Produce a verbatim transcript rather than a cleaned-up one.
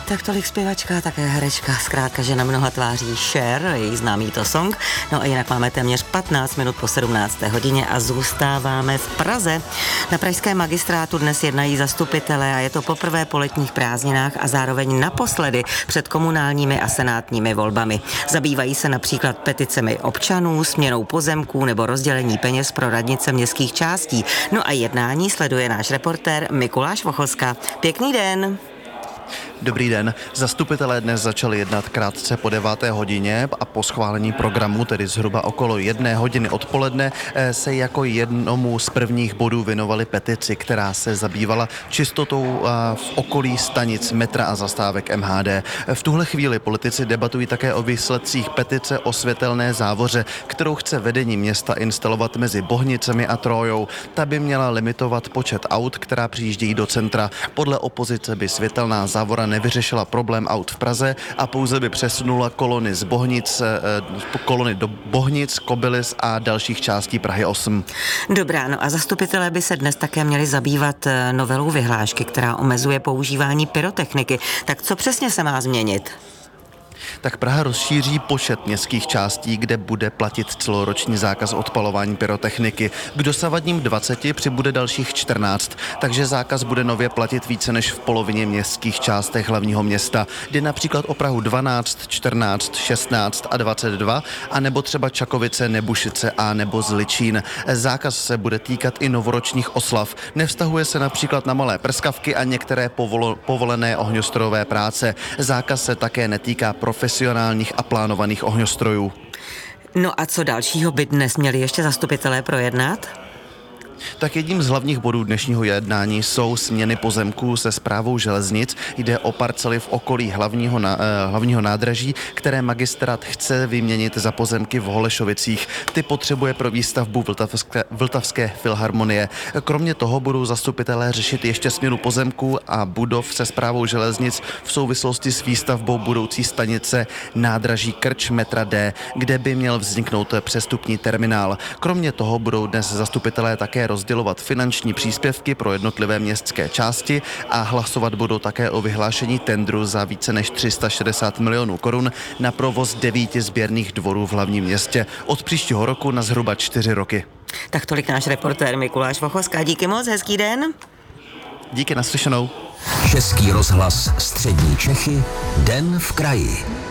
Tak tolik zpěvačka, také herečka, zkrátka žena mnoha tváří Cher, její známý to song. No a jinak máme téměř patnáct minut po sedmnácté hodině a zůstáváme v Praze. Na pražském magistrátu dnes jednají zastupitelé a je to poprvé po letních prázdninách a zároveň naposledy před komunálními a senátními volbami. Zabývají se například peticemi občanů, směnou pozemků nebo rozdělení peněz pro radnice městských částí. No a jednání sleduje náš reportér Mikuláš Vochoska. Pěkný den. Dobrý den. Zastupitelé dnes začali jednat krátce po deváté hodině a po schválení programu, tedy zhruba okolo jedné hodiny odpoledne, se jako jednomu z prvních bodů věnovali petici, která se zabývala čistotou v okolí stanic metra a zastávek M H D. V tuhle chvíli politici debatují také o výsledcích petice o světelné závoře, kterou chce vedení města instalovat mezi Bohnicemi a Trójou. Ta by měla limitovat počet aut, která přijíždějí do centra. Podle opozice by světelná závora nevyřešila problém aut v Praze a pouze by přesunula kolony z Bohnic, kolony do Bohnic, Kobylis a dalších částí Prahy osm. Dobrá, no a zastupitelé by se dnes také měli zabývat novelou vyhlášky, která omezuje používání pyrotechniky. Tak co přesně se má změnit? Tak Praha rozšíří počet městských částí, kde bude platit celoroční zákaz odpalování pyrotechniky. K dosavadním dvaceti přibude dalších čtrnáct, takže zákaz bude nově platit více než v polovině městských částech hlavního města. Jde například o Prahu dvanáct, čtrnáct, šestnáct a dvacet dva, anebo třeba Čakovice, Nebušice a nebo Zličín. Zákaz se bude týkat i novoročních oslav. Nevztahuje se například na malé prskavky a některé povolo, povolené ohňostrojové práce. Zákaz se také netýká profesionálních a plánovaných ohňostrojů. No a co dalšího by dnes měli ještě zastupitelé projednat? Tak jedním z hlavních bodů dnešního jednání jsou směny pozemků se správou železnic. Jde o parcely v okolí hlavního, na, eh, hlavního nádraží, které magistrát chce vyměnit za pozemky v Holešovicích. Ty potřebuje pro výstavbu Vltavské, Vltavské filharmonie. Kromě toho budou zastupitelé řešit ještě směnu pozemků a budov se správou železnic v souvislosti s výstavbou budoucí stanice nádraží Krč metra D, kde by měl vzniknout přestupní terminál. Kromě toho budou dnes zastupitelé také rozdělovat finanční příspěvky pro jednotlivé městské části a hlasovat budou také o vyhlášení tendru za více než tři sta šedesát milionů korun na provoz devíti sběrných dvorů v hlavním městě od příštího roku na zhruba čtyři roky. Tak tolik náš reportér Mikuláš Vochoska. Díky moc, hezký den. Díky, naslyšenou. Český rozhlas Střední Čechy, Den v kraji.